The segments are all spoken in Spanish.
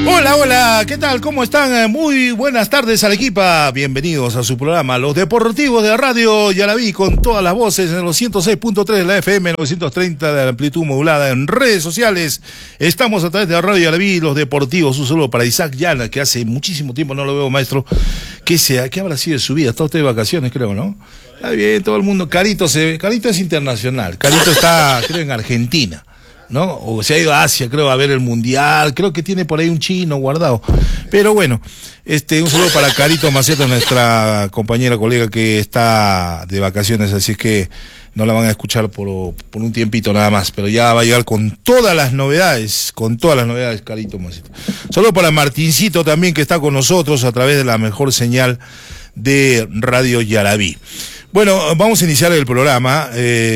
Hola, hola, ¿qué tal? ¿Cómo están? Muy buenas tardes al equipo. Bienvenidos a su programa Los Deportivos de Radio Yaraví, con todas las voces en los 106.3 de la FM, 930 de la amplitud modulada, en redes sociales. Estamos a través de Radio Yaraví, Los Deportivos. Un saludo para Isaac Llana, que hace muchísimo tiempo no lo veo, maestro. ¿Qué habrá sido de su vida? Está usted de vacaciones, creo, ¿no? Está bien, todo el mundo. Carito es internacional. Carito está, creo, en Argentina, ¿no? O se ha ido a Asia, creo, a ver el mundial. Creo que tiene por ahí un chino guardado. Pero bueno, un saludo para Carito Maceta, nuestra compañera, colega, que está de vacaciones, así es que no la van a escuchar por un tiempito nada más, pero ya va a llegar con todas las novedades, Carito Maceta. Saludo para Martincito también, que está con nosotros a través de la mejor señal de Radio Yaraví. Bueno, vamos a iniciar el programa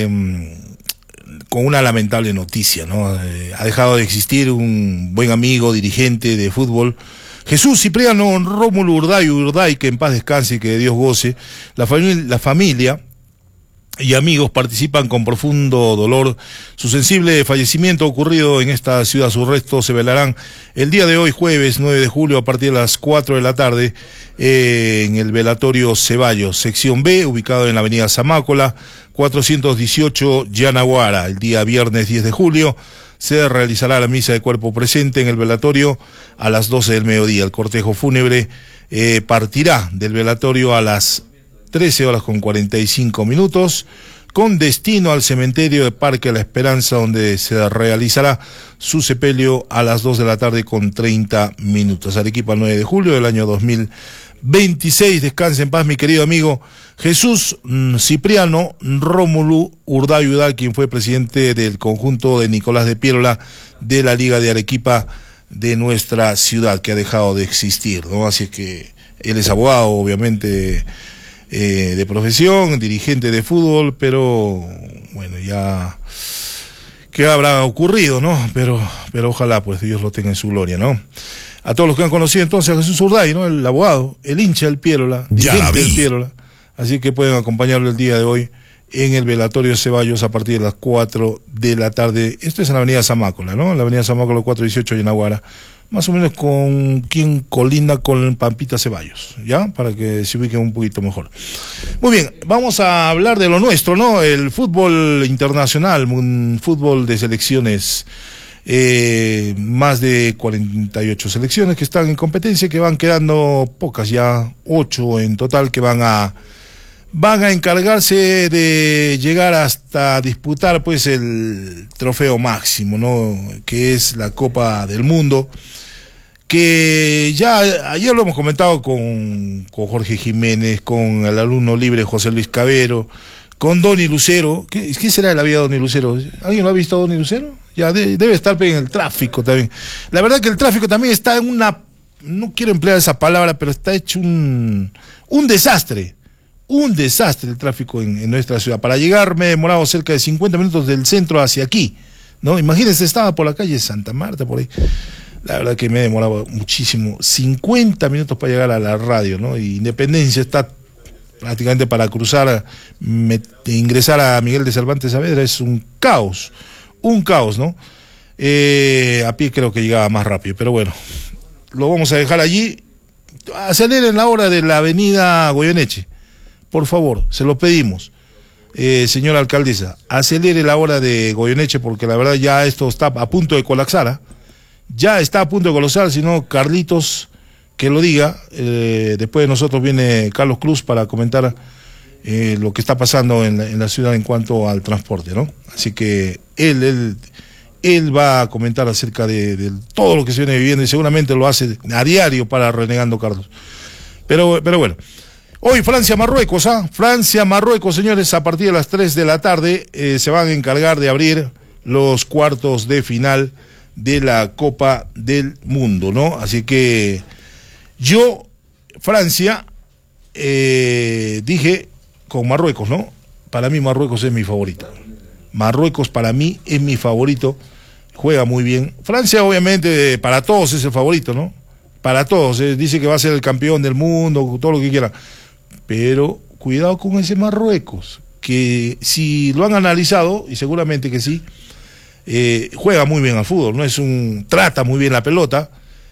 con una lamentable noticia, ¿no? Ha dejado de existir un buen amigo, dirigente de fútbol, Jesús Cipriano Rómulo Urday, que en paz descanse y que Dios goce. La familia y amigos participan con profundo dolor su sensible fallecimiento ocurrido en esta ciudad. Sus restos se velarán el día de hoy, jueves 9 de julio, a partir de las 4 de la tarde, en el velatorio Ceballos, sección B, ubicado en la avenida Zamácola, 418 Yanaguara. El día viernes 10 de julio se realizará la misa de cuerpo presente en el velatorio a las 12 del mediodía. El cortejo fúnebre partirá del velatorio a las 13:45, con destino al cementerio de Parque La Esperanza, donde se realizará su sepelio a las 2 de la tarde con 30 minutos. Arequipa, 9 de julio del año 2026. Descanse en paz, mi querido amigo Jesús Cipriano Rómulo Urday, quien fue presidente del conjunto de Nicolás de Piérola de la Liga de Arequipa de nuestra ciudad, que ha dejado de existir, ¿no? Así es que él es abogado, obviamente, de profesión, dirigente de fútbol, pero bueno, ya qué habrá ocurrido, ¿no? Pero ojalá pues Dios lo tenga en su gloria, ¿no? A todos los que han conocido entonces a Jesús Urday, ¿no? El abogado, el hincha del Piérola, dirigente del Piérola, así que pueden acompañarlo el día de hoy en el velatorio Ceballos a partir de las 4 de la tarde. Esto es en la avenida Zamácola, ¿no? En la avenida Zamácola 418 Yanaguara, más o menos con quien colinda con Pampita Ceballos, ¿ya? Para que se ubiquen un poquito mejor. Muy bien, vamos a hablar de lo nuestro, ¿no? El fútbol internacional, un fútbol de selecciones, más de 48 selecciones que están en competencia, que van quedando pocas ya, 8 en total, que van a encargarse de llegar hasta disputar pues el trofeo máximo, ¿no? Que es la Copa del Mundo, que ya ayer lo hemos comentado con Jorge Jiménez, con el alumno libre José Luis Cabero, con Donny Lucero. ¿Qué será de la vida de Donny Lucero? ¿Alguien lo ha visto a Donny Lucero? Ya debe estar en el tráfico también. La verdad que el tráfico también está en una, no quiero emplear esa palabra, pero está hecho un desastre. Un desastre el tráfico en nuestra ciudad. Para llegar me he demorado cerca de 50 minutos del centro hacia aquí, ¿no? Imagínense, estaba por la calle Santa Marta, por ahí. La verdad que me he demorado muchísimo, 50 minutos para llegar a la radio, ¿no? Y Independencia está prácticamente para cruzar, ingresar a Miguel de Cervantes Saavedra, es un caos, ¿no? A pie creo que llegaba más rápido, pero bueno, lo vamos a dejar allí. Aceleren la hora de la avenida Goyeneche, por favor, se lo pedimos. Señora alcaldesa, acelere la hora de Goyeneche, porque la verdad ya esto está a punto de colapsar, ¿eh? Ya está a punto de colapsar, si no, Carlitos, que lo diga. Después de nosotros viene Carlos Cruz para comentar lo que está pasando en la ciudad en cuanto al transporte, ¿no? Así que él va a comentar acerca de todo lo que se viene viviendo, y seguramente lo hace a diario para Renegando Carlos. Pero bueno. Hoy Francia-Marruecos, Francia-Marruecos, señores, a partir de las 3 de la tarde se van a encargar de abrir los cuartos de final de la Copa del Mundo, ¿no? Así que yo, Francia, dije con Marruecos, ¿no? Para mí Marruecos es mi favorita. Marruecos para mí es mi favorito, juega muy bien. Francia obviamente para todos es el favorito, ¿no? Para todos, dice que va a ser el campeón del mundo, todo lo que quiera. Pero cuidado con ese Marruecos, que si lo han analizado, y seguramente que sí, juega muy bien al fútbol, trata muy bien la pelota,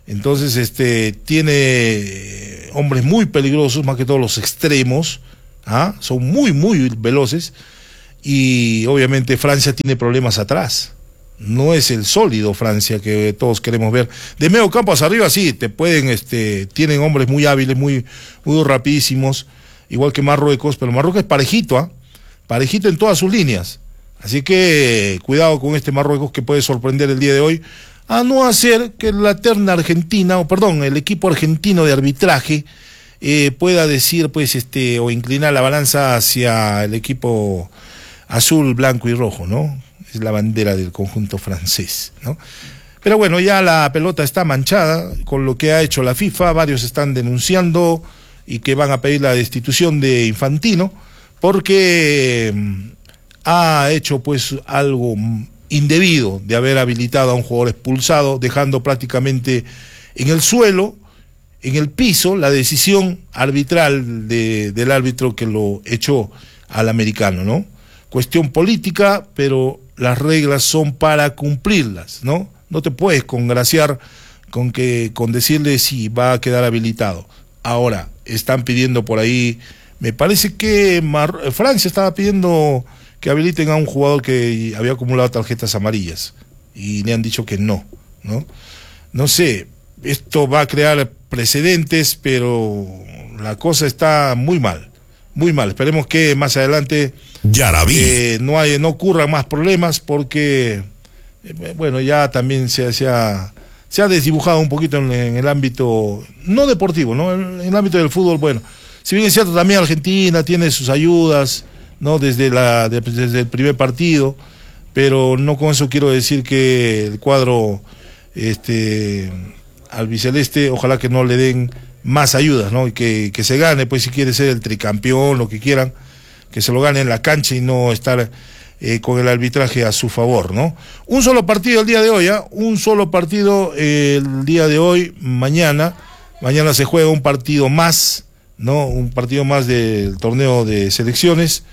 Entonces, tiene hombres muy peligrosos, más que todos los extremos, ¿ah? Son muy, muy veloces, y obviamente Francia tiene problemas atrás. No es el sólido Francia que todos queremos ver. De medio campo hacia arriba sí, tienen hombres muy hábiles, muy, muy rapidísimos, igual que Marruecos, pero Marruecos es parejito, ¿ah? Parejito en todas sus líneas. Así que cuidado con este Marruecos, que puede sorprender el día de hoy, a no hacer que la terna argentina, el equipo argentino de arbitraje pueda decir, pues, o inclinar la balanza hacia el equipo azul, blanco y rojo, ¿no? Es la bandera del conjunto francés, ¿no? Pero bueno, ya la pelota está manchada con lo que ha hecho la FIFA. Varios están denunciando y que van a pedir la destitución de Infantino, porque ha hecho pues algo indebido de haber habilitado a un jugador expulsado, dejando prácticamente en el suelo, en el piso, la decisión arbitral del árbitro que lo echó al americano, ¿no? Cuestión política, pero las reglas son para cumplirlas, ¿no? No te puedes congraciar con decirle si va a quedar habilitado. Ahora, están pidiendo por ahí, me parece que Francia estaba pidiendo que habiliten a un jugador que había acumulado tarjetas amarillas, y le han dicho que no, ¿no? No sé, esto va a crear precedentes, pero la cosa está muy mal, muy mal. Esperemos que más adelante no ocurran más problemas, porque bueno, ya también se ha desdibujado un poquito en el ámbito no deportivo, ¿no? En el ámbito del fútbol. Bueno, si bien es cierto, también Argentina tiene sus ayudas, ¿no? Desde el primer partido, pero no con eso quiero decir que el cuadro albiceleste, ojalá que no le den más ayudas, ¿no? Y que se gane, pues, si quiere ser el tricampeón, lo que quieran, que se lo gane en la cancha y no estar con el arbitraje a su favor, ¿no? Un solo partido el día de hoy, un solo partido el día de hoy. Mañana se juega un partido más, ¿no? Un partido más del torneo de selecciones.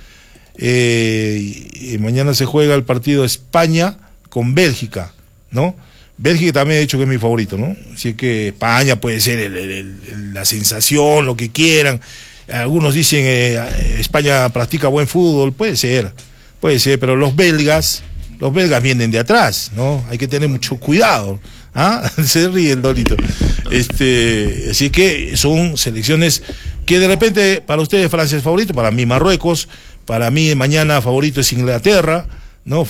Y mañana se juega el partido España con Bélgica, ¿no? Bélgica también he dicho que es mi favorito, ¿no? Así que España puede ser la sensación, lo que quieran. Algunos dicen España practica buen fútbol, puede ser, pero los belgas vienen de atrás, ¿no? Hay que tener mucho cuidado. ¿Ah? Se ríe el Dolito. Así que son selecciones que de repente para ustedes Francia es favorito, para mí Marruecos, para mí mañana favorito es Inglaterra, ¿no?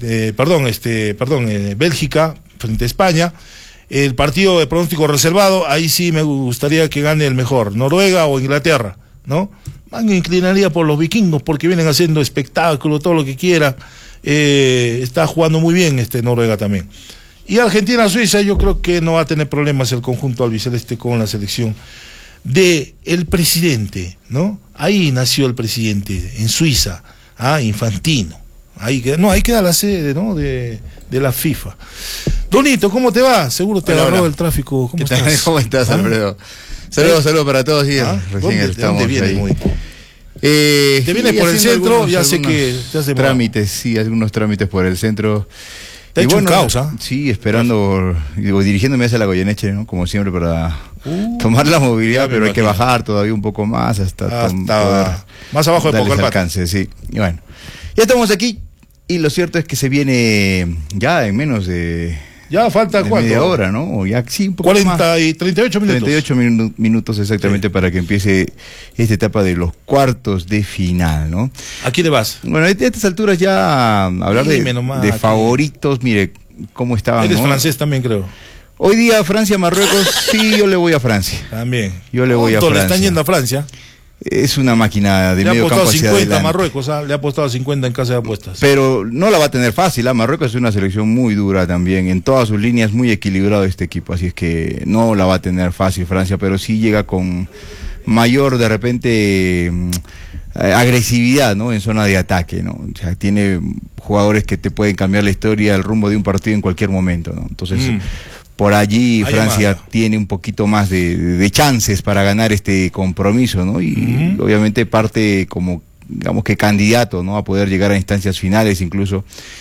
Bélgica frente a España. El partido de pronóstico reservado, ahí sí me gustaría que gane el mejor, Noruega o Inglaterra, ¿no? Me inclinaría por los vikingos, porque vienen haciendo espectáculo, todo lo que quiera. Está jugando muy bien Noruega también. Y Argentina-Suiza, yo creo que no va a tener problemas el conjunto albiceleste con la selección de el presidente, ¿no? Ahí nació el presidente, en Suiza, Infantino. Ahí queda la sede, ¿no? de la FIFA. Donito, ¿cómo te va? Seguro te agarró el tráfico. ¿Cómo estás? ¿Cómo estás, Alfredo? Saludos para todos. Sí, ¿Dónde vienes? Te vienes por el centro, ya sé que te has demorado. Algunos trámites por el centro. Te ha hecho un caos, ¿ah? Sí, esperando, dirigiéndome hacia la Goyeneche, ¿no? Como siempre, para tomar la movilidad, pero hay que bajar todavía un poco más hasta más abajo de Pocalpata. Alcance, sí. Y bueno, ya estamos aquí, y lo cierto es que se viene ya en menos de... Ya falta media hora, ¿no? O ya, sí, un poco 38 minutos. 38 minutos exactamente, sí, para que empiece esta etapa de los cuartos de final, ¿no? ¿A quién le vas? Bueno, a estas alturas ya hablar de favoritos, mire cómo estaban. Eres francés también, creo. Hoy día Francia-Marruecos, sí, yo le voy a Francia. También. Yo le voy a Francia. Le están yendo a Francia. Es una máquina de medio campo hacia adelante. Le ha apostado 50 a Marruecos, le ha apostado 50 en casa de apuestas. Pero no la va a tener fácil, Marruecos es una selección muy dura también, en todas sus líneas muy equilibrado este equipo, así es que no la va a tener fácil Francia, pero sí llega con mayor, de repente, agresividad, ¿no? En zona de ataque, ¿no? O sea, tiene jugadores que te pueden cambiar la historia, el rumbo de un partido en cualquier momento, ¿no? Entonces... Por allí Francia tiene un poquito más de chances para ganar este compromiso, ¿no? Y obviamente parte como, digamos que candidato, ¿no? A poder llegar a instancias finales incluso.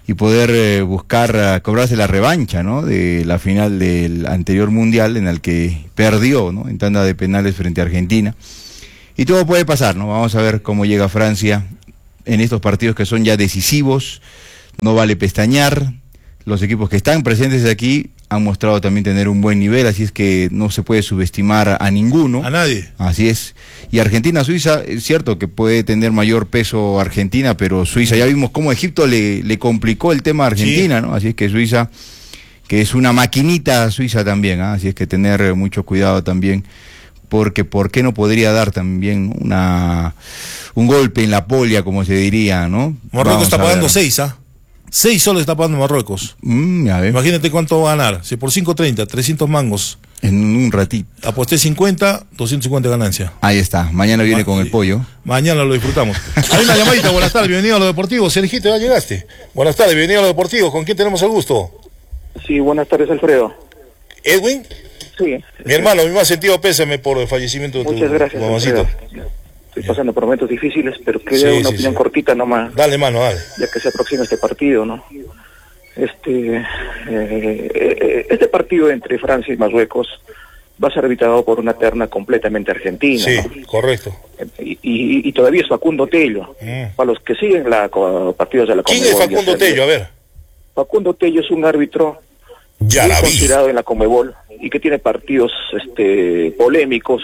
y poder buscar cobrarse la revancha, ¿no?, de la final del anterior mundial en el que perdió, ¿no?, en tanda de penales frente a Argentina. Y todo puede pasar, ¿no? Vamos a ver cómo llega Francia en estos partidos que son ya decisivos. No vale pestañear. Los equipos que están presentes aquí han mostrado también tener un buen nivel, así es que no se puede subestimar a ninguno. A nadie. Así es. Y Argentina-Suiza, es cierto que puede tener mayor peso Argentina, pero Suiza, ya vimos cómo Egipto le complicó el tema a Argentina, sí, ¿no? Así es que Suiza, que es una maquinita Suiza también, ¿eh? Así es que tener mucho cuidado también, porque ¿por qué no podría dar también un golpe en la polla, como se diría, ¿no? Marruecos está pagando 6, ¿ah? 6 soles está pagando Marruecos. Imagínate cuánto va a ganar. Si por 5.30, 300 mangos. En un ratito. Aposté 50, 250 ganancia. Ahí está. Mañana viene con el pollo. Mañana lo disfrutamos. Hay una llamadita. Buenas tardes, bienvenido a Los Deportivos. Sergito, ya llegaste. Buenas tardes, bienvenido a Los Deportivos. ¿Con quién tenemos el gusto? Sí, buenas tardes, Alfredo. ¿Edwin? Sí. Mi hermano, mi más sentido pésame por el fallecimiento de Muchas gracias, mamacita. Estoy pasando por momentos difíciles, pero quería una opinión cortita nomás. Dale, mano, dale. Ya que se aproxima este partido, ¿no? Este partido entre Francia y Marruecos va a ser arbitrado por una terna completamente argentina. Sí, ¿no? correcto. Y todavía es Facundo Tello. Para los que siguen partidos de la ¿Quién es Facundo Tello? A ver. Facundo Tello es un árbitro muy considerado en la Conmebol y que tiene partidos polémicos,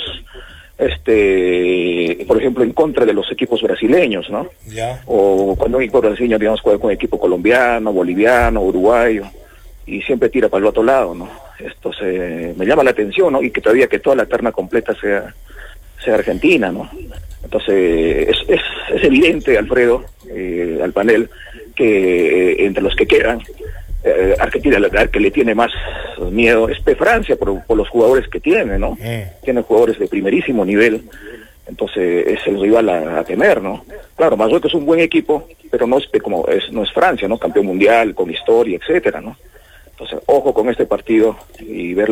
por ejemplo, en contra de los equipos brasileños, ¿no? Ya. O cuando un equipo brasileño, digamos, juega con un equipo colombiano, boliviano, uruguayo, y siempre tira para el otro lado, ¿no? Esto me llama la atención, ¿no? Y que todavía que toda la terna completa sea argentina, ¿no? Entonces, es evidente, Alfredo, al panel, que entre los que quedan, Argentina, la que le tiene más miedo es Francia por los jugadores que tiene, ¿no? Tiene jugadores de primerísimo nivel, entonces es el rival a temer, ¿no? Claro, Marruecos es un buen equipo, pero no es Francia, ¿no? Campeón mundial, con historia, etcétera, ¿no? Entonces, ojo con este partido y ver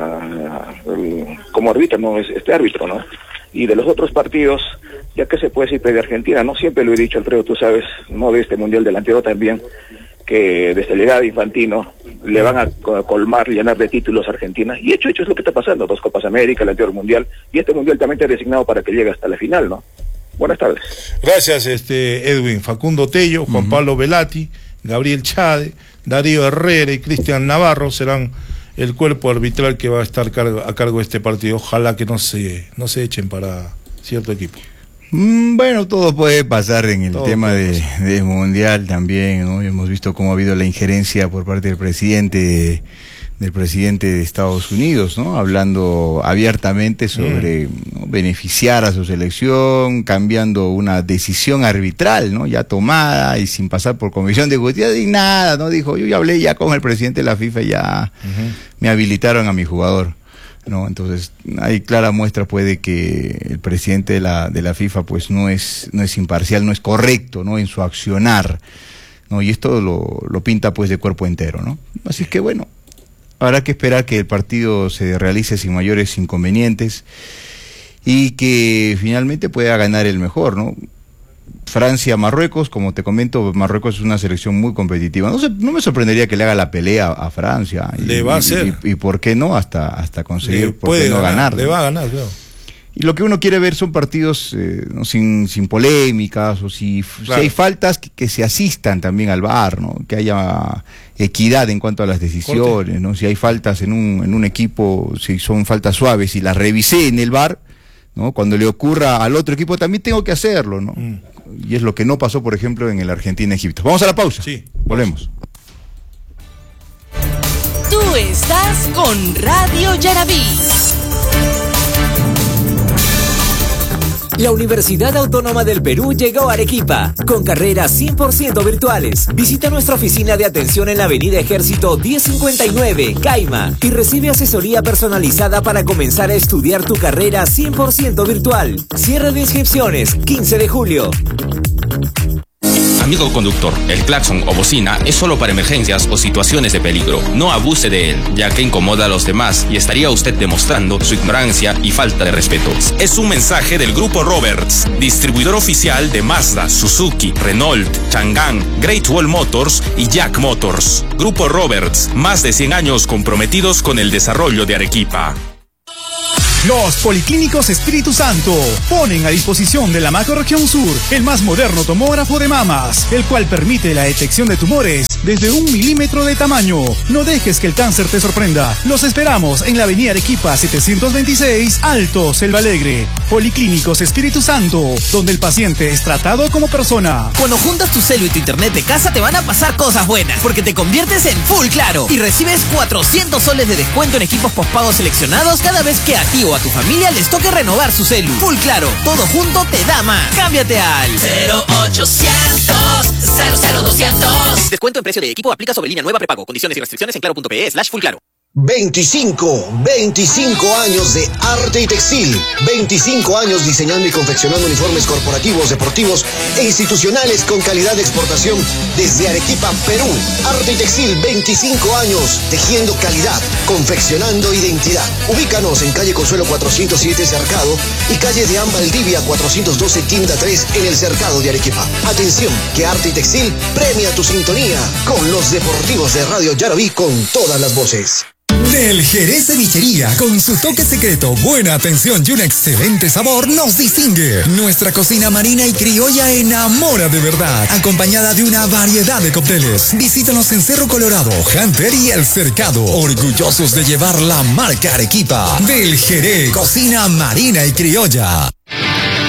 cómo arbitra, ¿no? Este árbitro, ¿no? Y de los otros partidos, ya que se puede decir de Argentina, ¿no? Siempre lo he dicho, Alfredo, tú sabes, no de este mundial del anterior también, que desde el legado Infantino le van a colmar, llenar de títulos a Argentina, y hecho es lo que está pasando, 2 Copas América, el anterior mundial, y este mundial también está designado para que llegue hasta la final, ¿no? Buenas tardes. Gracias, Edwin. Facundo Tello, Juan Pablo Velati, Gabriel Chade, Darío Herrera y Cristian Navarro serán el cuerpo arbitral que va a estar a cargo de este partido. Ojalá que no se echen para cierto equipo. Bueno, todo puede pasar en el tema de mundial también, ¿no? Hemos visto cómo ha habido la injerencia por parte del presidente de Estados Unidos, ¿no? Hablando abiertamente sobre, ¿no?, beneficiar a su selección, cambiando una decisión arbitral, ¿no?, ya tomada y sin pasar por comisión de justicia y nada, ¿no? Dijo, yo ya hablé ya con el presidente de la FIFA y ya me habilitaron a mi jugador, ¿no? Entonces hay clara muestra, pues, de que el presidente de la FIFA, pues, no es imparcial, no es correcto, ¿no?, en su accionar, ¿no? Y esto lo pinta, pues, de cuerpo entero, ¿no? Así que, bueno, habrá que esperar que el partido se realice sin mayores inconvenientes y que finalmente pueda ganar el mejor, ¿no? Francia-Marruecos, como te comento, Marruecos es una selección muy competitiva. No me sorprendería que le haga la pelea a Francia. Le va a hacer. Y por qué no, hasta conseguir ganar. Le va a ganar, claro. Y lo que uno quiere ver son partidos ¿no?, sin polémicas, o si hay faltas que se asistan también al VAR, ¿no? Que haya equidad en cuanto a las decisiones, ¿no? Si hay faltas en un equipo, si son faltas suaves y las revisé en el VAR, ¿no?, cuando le ocurra al otro equipo también tengo que hacerlo, ¿no? Y es lo que no pasó, por ejemplo, en el Argentina-Egipto. Vamos a la pausa. Sí. Volvemos. Tú estás con Radio Yarabí. La Universidad Autónoma del Perú llegó a Arequipa, con carreras 100% virtuales. Visita nuestra oficina de atención en la Avenida Ejército 1059, Caima, y recibe asesoría personalizada para comenzar a estudiar tu carrera 100% virtual. Cierre de inscripciones, 15 de julio. Amigo conductor, el claxon o bocina es solo para emergencias o situaciones de peligro. No abuse de él, ya que incomoda a los demás y estaría usted demostrando su ignorancia y falta de respeto. Es un mensaje del Grupo Roberts, distribuidor oficial de Mazda, Suzuki, Renault, Chang'an, Great Wall Motors y Jack Motors. Grupo Roberts, más de 100 años comprometidos con el desarrollo de Arequipa. Los Policlínicos Espíritu Santo ponen a disposición de la macrorregión sur el más moderno tomógrafo de mamas, el cual permite la detección de tumores desde 1 milímetro de tamaño. No dejes que el cáncer te sorprenda. Los esperamos en la avenida Arequipa 726, Alto, Selva Alegre. Policlínicos Espíritu Santo, donde el paciente es tratado como persona. Cuando juntas tu celu y tu internet de casa te van a pasar cosas buenas, porque te conviertes en Full Claro y recibes 400 soles de descuento en equipos postpagos seleccionados cada vez que a ti o a tu familia les toque renovar su celu. Full Claro, todo junto te da más. Cámbiate al 0800 00200. Descuento en precio de equipo aplica sobre línea nueva prepago. Condiciones y restricciones en claro.pe/fullclaro. 25 años de arte y textil, 25 años diseñando y confeccionando uniformes corporativos, deportivos e institucionales con calidad de exportación desde Arequipa, Perú. Arte y textil, 25 años, tejiendo calidad, confeccionando identidad. Ubícanos en calle Consuelo 407 Cercado y calle de Valdivia 412 Quinta 3 en el Cercado de Arequipa. Atención, que Arte y Textil premia tu sintonía con los deportivos de Radio Yaraví con todas las voces. Del Jerez Cevichería, con su toque secreto, buena atención y un excelente sabor, nos distingue. Nuestra cocina marina y criolla enamora de verdad, acompañada de una variedad de cócteles. Visítanos en Cerro Colorado, Hunter y El Cercado, orgullosos de llevar la marca Arequipa. Del Jerez, cocina marina y criolla.